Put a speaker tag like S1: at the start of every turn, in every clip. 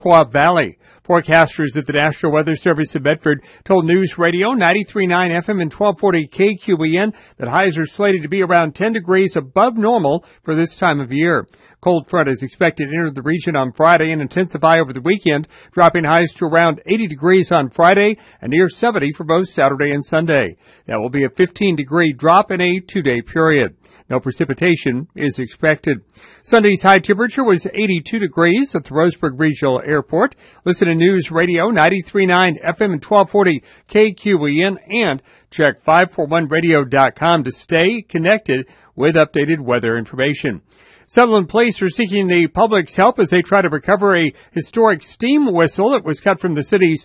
S1: Umpqua Valley. Forecasters at the National Weather Service in Bedford told News Radio 93.9 FM and 1240 KQEN that highs are slated to be around 10 degrees above normal for this time of year. Cold front is expected to enter the region on Friday and intensify over the weekend, dropping highs to around 80 degrees on Friday and near 70 for both Saturday and Sunday. That will be a 15-degree drop in a 2-day period. No precipitation is expected. Sunday's high temperature was 82 degrees at the Roseburg Regional Airport. Listen to News Radio 93.9 FM and 1240 KQEN and check 541radio.com to stay connected with updated weather information. Sutherland Police are seeking the public's help as they try to recover a historic steam whistle that was cut from the city's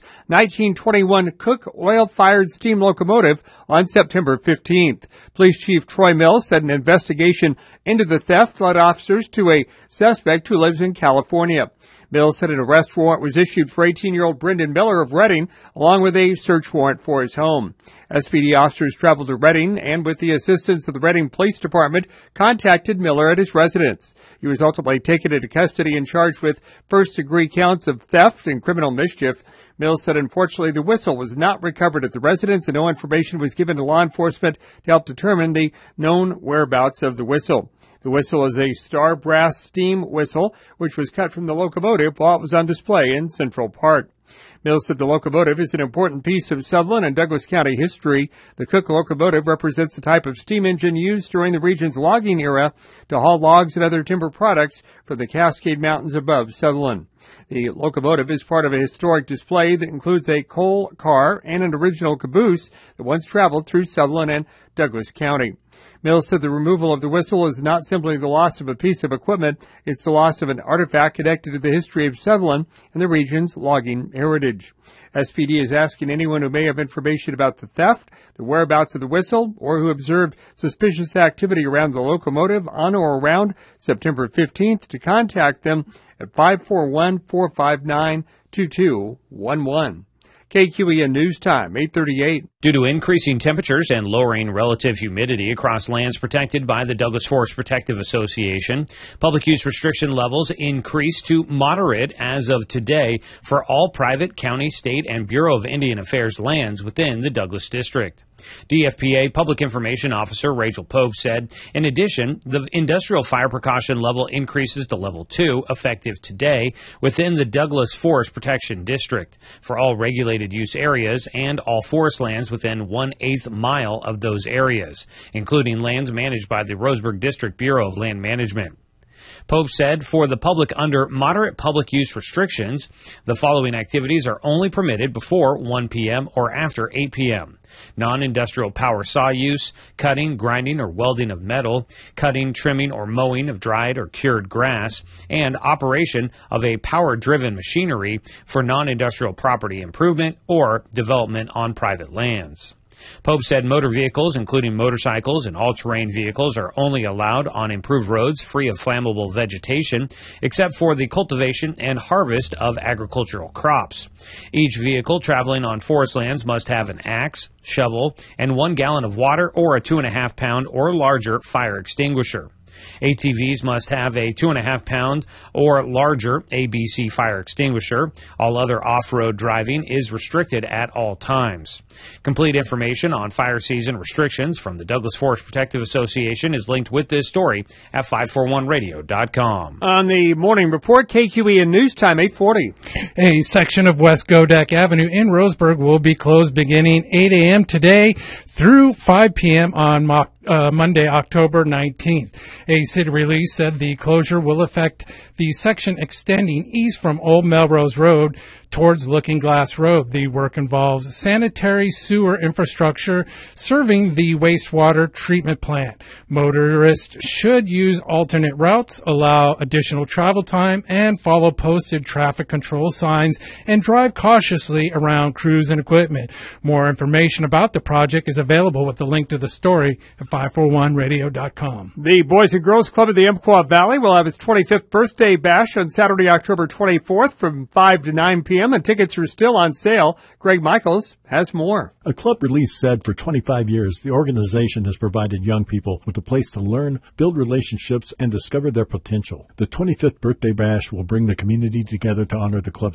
S1: 1921 Cook oil-fired steam locomotive on September 15th. Police Chief Troy Mills said an investigation into the theft led officers to a suspect who lives in California. Mills said an arrest warrant was issued for 18-year-old Brendan Miller of Reading, along with a search warrant for his home. SPD officers traveled to Reading and, with the assistance of the Reading Police Department, contacted Miller at his residence. He was ultimately taken into custody and charged with first-degree counts of theft and criminal mischief. Mills said, unfortunately, the whistle was not recovered at the residence and no information was given to law enforcement to help determine the known whereabouts of the whistle. The whistle is a star brass steam whistle, which was cut from the locomotive while it was on display in Central Park. Mills said the locomotive is an important piece of Sutherland and Douglas County history. The Cook locomotive represents the type of steam engine used during the region's logging era to haul logs and other timber products from the Cascade Mountains above Sutherland. The locomotive is part of a historic display that includes a coal car and an original caboose that once traveled through Sutherland and Douglas County. Mills said the removal of the whistle is not simply the loss of a piece of equipment, it's the loss of an artifact connected to the history of Sutherland and the region's logging heritage. SPD is asking anyone who may have information about the theft, the whereabouts of the whistle, or who observed suspicious activity around the locomotive on or around September 15th to contact them at 541-459-2211. KQEN News Time, 8:38.
S2: Due to increasing temperatures and lowering relative humidity across lands protected by the Douglas Forest Protective Association, public use restriction levels increased to moderate as of today for all private, county, state, and Bureau of Indian Affairs lands within the Douglas District. DFPA Public Information Officer Rachel Pope said, in addition, the industrial fire precaution level increases to level 2 effective today within the Douglas Forest Protection District for all regulated use areas and all forest lands within 1/8 mile of those areas, including lands managed by the Roseburg District Bureau of Land Management. Pope said for the public under moderate public use restrictions, the following activities are only permitted before 1 p.m. or after 8 p.m. Non-industrial power saw use, cutting, grinding, or welding of metal, cutting, trimming, or mowing of dried or cured grass, and operation of a power-driven machinery for non-industrial property improvement or development on private lands. Pope said motor vehicles, including motorcycles and all-terrain vehicles, are only allowed on improved roads free of flammable vegetation, except for the cultivation and harvest of agricultural crops. Each vehicle traveling on forest lands must have an axe, shovel, and 1 gallon of water or a 2.5-pound or larger fire extinguisher. ATVs must have a 2.5-pound or larger ABC fire extinguisher. All other off-road driving is restricted at all times. Complete information on fire season restrictions from the Douglas Forest Protective Association is linked with this story at 541radio.com.
S1: On the morning report, KQEN News Time, 8:40.
S3: A section of West Godak Avenue in Roseburg will be closed beginning 8 a.m. today through 5 p.m. on Monday, October 19th. A city release said the closure will affect the section extending east from Old Melrose Road towards Looking Glass Road. The work involves sanitary sewer infrastructure serving the wastewater treatment plant. Motorists should use alternate routes, allow additional travel time, and follow posted traffic control signs and drive cautiously around crews and equipment. More information about the project is available with the link to the story at 541radio.com.
S1: The Boys and Girls Club of the Umpqua Valley will have its 25th birthday Birthday Bash on Saturday, October 24th from 5 to 9 p.m., and tickets are still on sale. Greg Michaels has more.
S4: A club release said for 25 years, the organization has provided young people with a place to learn, build relationships, and discover their potential. The 25th Birthday Bash will bring the community together to honor the club's